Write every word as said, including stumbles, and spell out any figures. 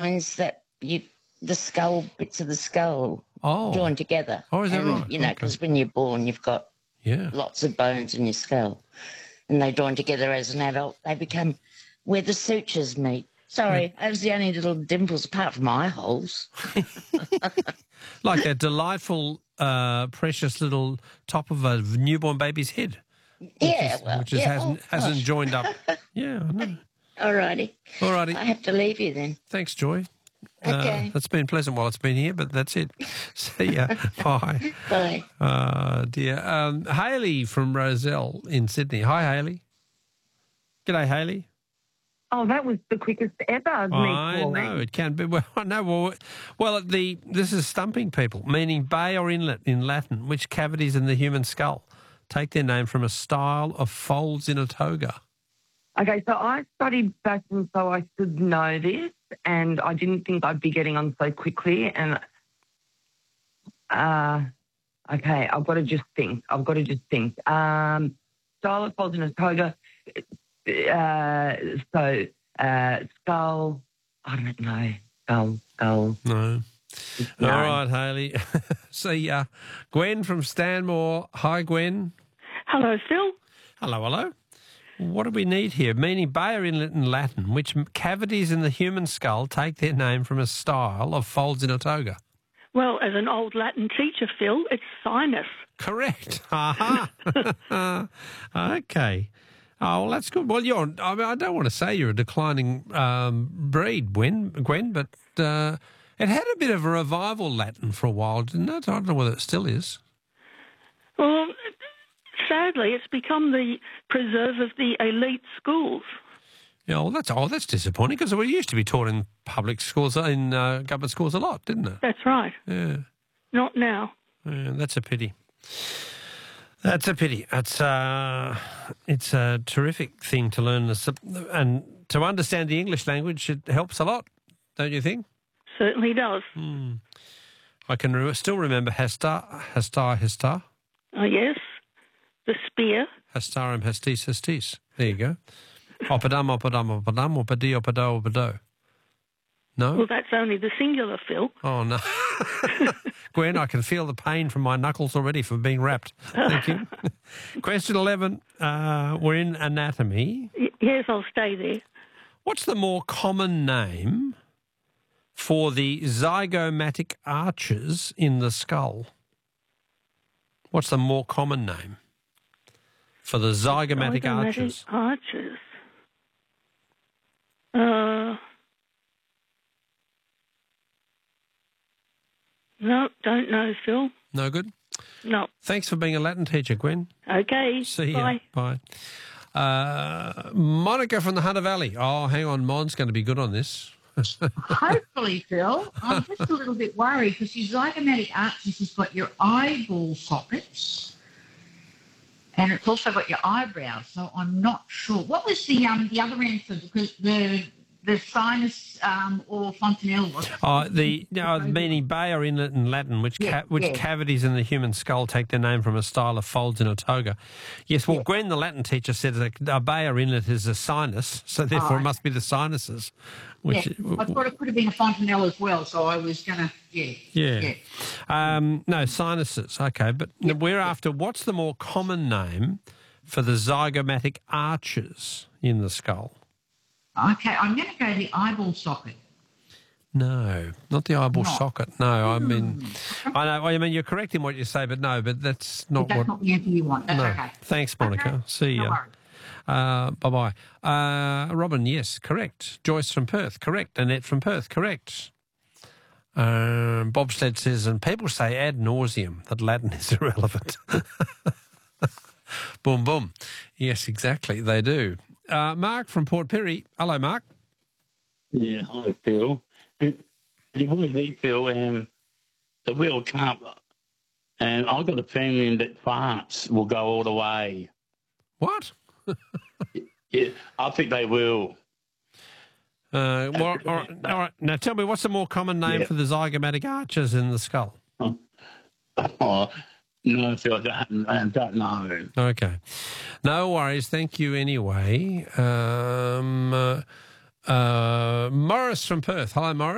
bones that you, the skull, bits of the skull Oh. joined together. Oh, is that and, right? You know, Okay. because when you're born, you've got Yeah. lots of bones in your skull, and they join together as an adult. They become where the sutures meet. Sorry, that was the only little dimples apart from eye holes. Like that delightful, uh, precious little top of a newborn baby's head. Yeah, Which, is, well, which is, yeah, hasn't, oh, hasn't gosh. joined up. Yeah, I know. All righty. All righty. I have to leave you then. Thanks, Joy. Okay. Uh, it's been pleasant while it's been here, but that's it. See ya. Bye. Bye. Uh, dear. Um, Hayley from Roselle in Sydney. Hi, Hayley. G'day, Hayley. Oh, that was the quickest ever. Me I calling. know it can be. Well, no, well, well, the this is stumping people, meaning bay or inlet in Latin, which cavities in the human skull take their name from a style of folds in a toga. Okay, so I studied fashion so I should know this, and I didn't think I'd be getting on so quickly. And uh, okay, I've got to just think. I've got to just think. Um, style of folds in a toga. Uh, so uh, skull. I don't know. Skull. Skull. No. No. All right, Hayley. See ya. Gwen from Stanmore. Hi, Gwen. Hello, Phil. Hello, hello. What do we need here? Meaning bay or inlet in Latin, which cavities in the human skull take their name from a style of folds in a toga. Well, as an old Latin teacher, Phil, it's sinus. Correct. Aha. Okay. Oh, well, that's good. Well, you're, I mean, I don't want to say you're a declining um, breed, Gwen, Gwen, but uh, it had a bit of a revival, Latin, for a while, didn't it? I don't know whether it still is. Well, sadly, it's become the preserve of the elite schools. Yeah, well, that's oh, that's disappointing because we used to be taught in public schools, in uh, government schools a lot, didn't it? That's right. Yeah. Not now. Yeah, that's a pity. That's a pity. It's uh, it's a terrific thing to learn, this, and to understand the English language. It helps a lot, don't you think? Certainly does. Hmm. I can re- still remember Hastar, Hastar, Hastar, Oh, yes. The spear. Hastarum, Hastis, Hastis. There you go. Opadum, opadum, opadum, opadi, opado, opado. No? Well, that's only the singular, Phil. Oh, no. Gwen, I can feel the pain from my knuckles already from being wrapped. Thank you. Question eleven. Uh, we're in anatomy. Y- yes, I'll stay there. What's the more common name for the zygomatic arches in the skull? What's the more common name for the zygomatic, Zygomatic arches? Arches. Uh, no, don't know, Phil. No good? No. Thanks for being a Latin teacher, Gwen. Okay. See Bye. ya. Bye. Uh, Monica from the Hunter Valley. Oh, hang on. Mon's going to be good on this. Hopefully, Phil. I'm just a little bit worried because your zygomatic arches has got your eyeball sockets and it's also got your eyebrows, so I'm not sure. What was the um the other answer? Because the the sinus um, or fontanelle was. Oh, the no, meaning bay or inlet in Latin, which Yeah, ca- which yeah. cavities in the human skull take their name from a style of folds in a toga. Yes, well, Yeah. Gwen, the Latin teacher, said that a bay or inlet is a sinus, so therefore Oh. it must be the sinuses. Which, Yeah, I thought it could have been a fontanelle as well, so I was going to, yeah. yeah. yeah. Um, no, sinuses, okay, but we're after what's the more common name for the zygomatic arches in the skull? Okay, I'm going to go the eyeball socket. No, not the eyeball Not. socket. No, I mean, I know. I mean, you're correct in what you say, but no, but that's not But that's what. not the answer you want. That's No. okay. Thanks, Monica. Okay, See no ya. worries. Uh, bye bye. Uh, Robin, yes, correct. Joyce from Perth, correct. Annette from Perth, correct. Um, Bobsled says, and people say ad nauseum that Latin is irrelevant. Boom, boom. Yes, exactly. They do. Uh, Mark from Port Pirie. Hello, Mark. Yeah, hi, Phil. And you want me, Phil, um, the World Cup, and I've got a feeling that France will go all the way. What? Yeah, I think they will. Uh, well, all right, all right. Now tell me, what's the more common name Yeah. for the zygomatic arches in the skull? Oh, no, Phil, I don't, I don't know. Okay. No worries. Thank you anyway. Um, uh, uh, Morris from Perth. Hello, Morris.